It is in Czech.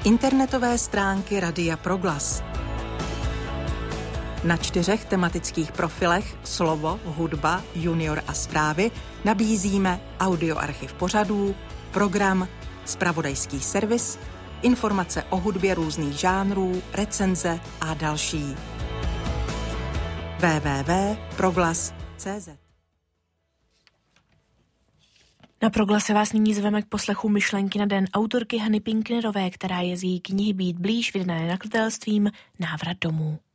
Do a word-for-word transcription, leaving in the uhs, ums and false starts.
Internetové stránky Radia Proglas. Na čtyřech tematických profilech Slovo, hudba, junior a zprávy nabízíme audioarchiv pořadů, program, zpravodajský servis, informace o hudbě různých žánrů, recenze a další. w w w tečka proglas tečka c z Na Proglase vás nyní zveme k poslechu myšlenky na den autorky Hany Pinknerové, která je z její knihy Být blíž, vydané nakladatelstvím Návrat domů.